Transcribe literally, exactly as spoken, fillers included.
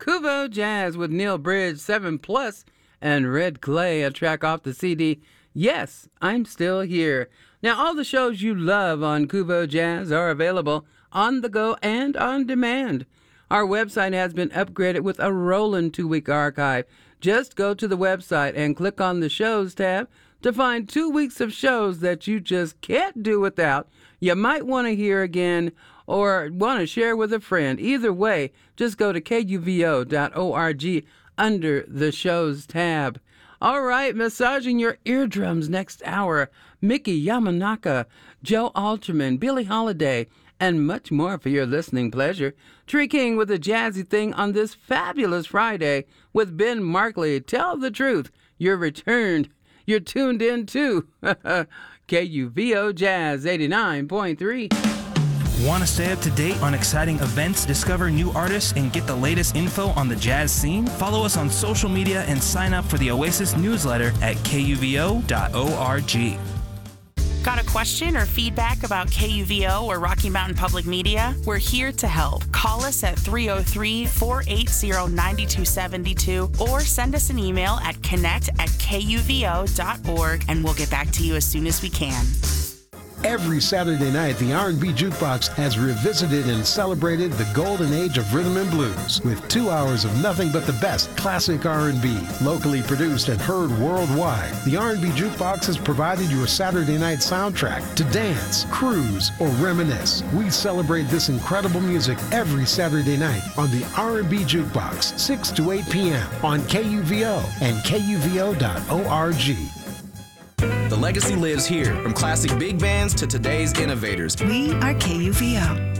Kuvo Jazz with Neil Bridge, seven plus, and Red Clay, a track off the C D, Yes, I'm Still Here. Now, all the shows you love on Kuvo Jazz are available on the go and on demand. Our website has been upgraded with a rolling two-week archive. Just go to the website and click on the Shows tab to find two weeks of shows that you just can't do without. You might want to hear again or want to share with a friend. Either way, just go to K U V O dot org under the Shows tab. All right, massaging your eardrums next hour, Mickey Yamanaka, Joe Alterman, Billie Holiday, and much more for your listening pleasure. Tree King with a jazzy thing on this fabulous Friday with Ben Markley. Tell the truth, you're returned. You're tuned in to K U V O Jazz eighty-nine point three. Want to stay up to date on exciting events, discover new artists, and get the latest info on the jazz scene? Follow us on social media and sign up for the Oasis newsletter at K U V O dot org. Got a question or feedback about K U V O or Rocky Mountain Public Media? We're here to help. Call us at three oh three, four eight zero, nine two seven two or send us an email at connect at K U V O dot org and we'll get back to you as soon as we can. Every Saturday night, the R and B Jukebox has revisited and celebrated the golden age of rhythm and blues with two hours of nothing but the best classic R and B, locally produced and heard worldwide. The R and B Jukebox has provided your Saturday night soundtrack to dance, cruise, or reminisce. We celebrate this incredible music every Saturday night on the R and B Jukebox, six to eight p.m. on K U V O and K U V O dot org. The legacy lives here, from classic big bands to today's innovators. We are K U V O.